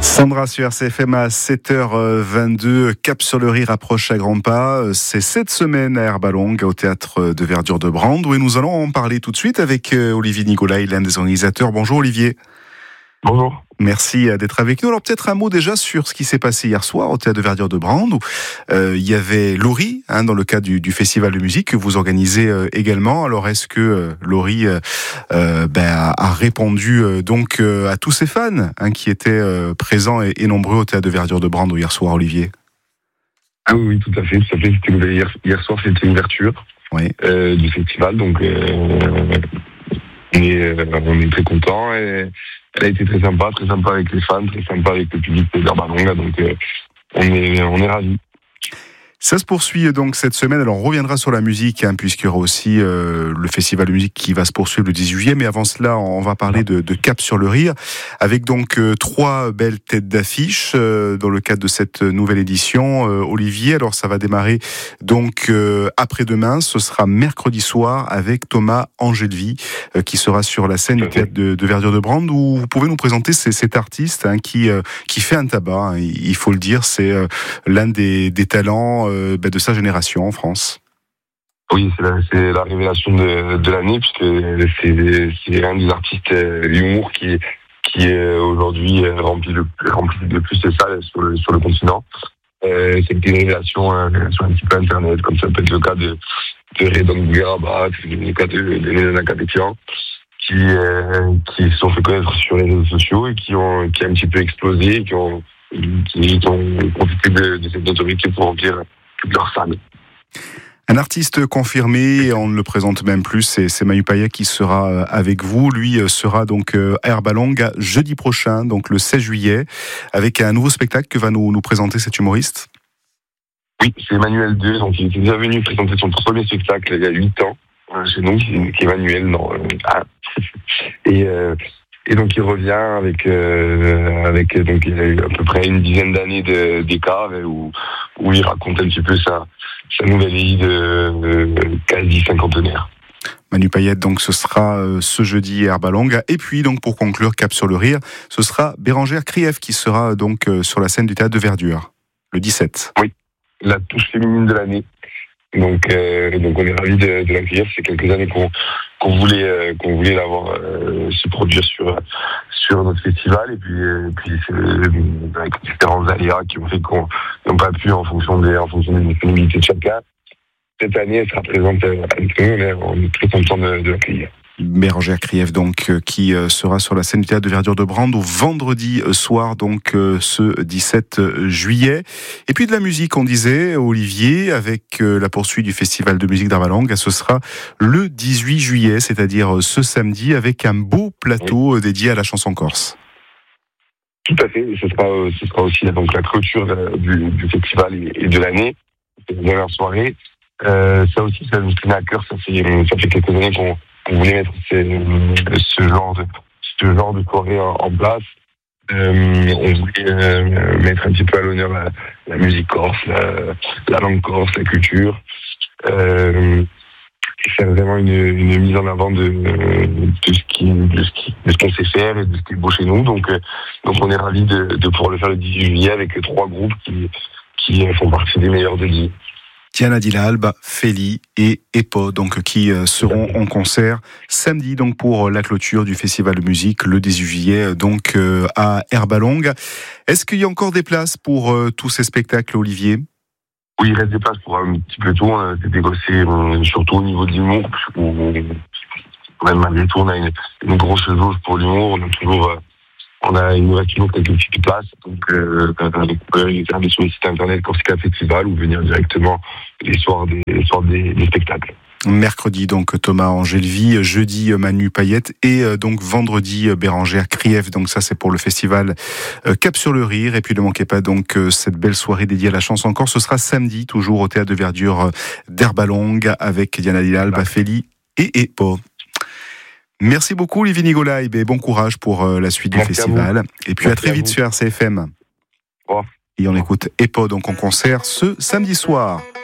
Sandra sur RCFM à 7h22, Cap sur le Rire approche à grands pas. C'est cette semaine à Herbalongue, au théâtre de Verdure de Brande, où nous allons en parler tout de suite avec Olivier Nicolai, l'un des organisateurs. Bonjour Olivier. Bonjour. Merci d'être avec nous. Alors peut-être un mot déjà sur ce qui s'est passé hier soir au théâtre de Verdure de Brande, où il y avait Laurie, dans le cadre du festival de musique que vous organisez également. Alors est-ce que Laurie a répondu donc à tous ses fans qui étaient présents et nombreux au théâtre de Verdure de Brande hier soir, Olivier? Ah oui, tout à fait. C'était hier soir, c'était l'ouverture du festival, donc on est très contents. Elle a été très sympa avec les fans, très sympa avec le public d'Herbalongue, donc on est ravis. Ça se poursuit donc cette semaine. Alors on reviendra sur la musique, puisqu'il y aura aussi le festival de musique qui va se poursuivre le 10 juillet. Mais avant cela, on va parler de Cap sur le Rire, avec donc 3 belles têtes d'affiche dans le cadre de cette nouvelle édition. Olivier, alors ça va démarrer donc après-demain. Ce sera mercredi soir avec Thomas Angelvi qui sera sur la scène du théâtre de Verdure de Brande, où vous pouvez nous présenter cet artiste qui fait un tabac. Il faut le dire, c'est l'un des talents de sa génération en France. Oui, c'est la révélation de l'année, puisque c'est un des artistes d'humour qui est aujourd'hui rempli de plus de salles sur le continent. C'est une révélation sur un petit peu internet, comme ça peut être le cas de Redon Bougueraba, le cas de Elena Capétian, qui se sont fait connaître sur les réseaux sociaux et qui ont un petit peu explosé, et qui ont profité de cette notoriété pour remplir toute leur salle. Un artiste confirmé, on ne le présente même plus, c'est Manu Payet qui sera avec vous. Lui sera donc à Herbalongue jeudi prochain, donc le 16 juillet, avec un nouveau spectacle que va nous présenter cet humoriste. Oui, c'est Emmanuel 2, donc il était déjà venu présenter son premier spectacle il y a 8 ans, chez nous, qui est Emmanuel, Et donc il revient avec donc il a eu à peu près une dizaine d'années d'écart, où il raconte un petit peu sa nouvelle vie de quasi cinquantenaire. Manu Payet, donc ce sera ce jeudi à Herbalongue. Et puis donc pour conclure Cap sur le Rire, ce sera Bérangère Krief qui sera donc sur la scène du théâtre de Verdure le 17. Oui, la touche féminine de l'année. Donc on est ravis de l'accueillir. C'est quelques années qu'on voulait l'avoir se produire sur notre festival, et puis c'est avec différents aléas qui ont fait qu'on n'a pas pu en fonction des disponibilités de chacun. Cette année, elle sera présente avec nous. On est très content de l'accueillir. Bérangère Krief, donc, qui sera sur la scène du théâtre de Verdure de Brande au vendredi soir, donc ce 17 juillet. Et puis de la musique, on disait, Olivier, avec la poursuite du festival de musique d'Herbalongue, ce sera le 18 juillet, c'est-à-dire ce samedi, avec un beau plateau dédié à la chanson corse. Tout à fait. Ce sera aussi donc la clôture du festival et de l'année. C'est la dernière soirée. Ça aussi, ça nous tenait à cœur. Ça fait quelques années qu'on voulait mettre ce genre de soirée en place. On voulait mettre un petit peu à l'honneur la musique corse, la langue corse, la culture, et faire vraiment une mise en avant de ce qu'on sait faire et de ce qui est beau chez nous. Donc on est ravis de pouvoir le faire le 18 juillet avec 3 groupes qui font partie des meilleurs de l'île. Diana Dilalbe, Feli et Epo, donc qui seront en concert samedi donc pour la clôture du festival de musique le 18 juillet donc à Herbalongue. Est-ce qu'il y a encore des places pour tous ces spectacles, Olivier? Oui, il reste des places pour un petit peu tout. C'est négocié surtout au niveau de l'humour, même malgré tout, on a une grosse jauge pour l'humour. Il nous reste toujours quelques petites places, donc vous pouvez regarder sur le site internet Corsica Festival ou venir directement les soirs des spectacles. Mercredi, donc Thomas Angelvi, jeudi Manu Payet et donc vendredi Bérangère Krief. Donc ça c'est pour le festival Cap sur le Rire. Et puis ne manquez pas donc cette belle soirée dédiée à la chanson corse. Ce sera samedi, toujours au théâtre de Verdure d'Herbalongue avec Diana Dilalbe, Feli et Epo. Merci beaucoup Olivier Nicolai et bon courage pour la suite du festival. Et puis à très vite sur RCFM. Au revoir. Et on écoute Epo donc en concert ce samedi soir.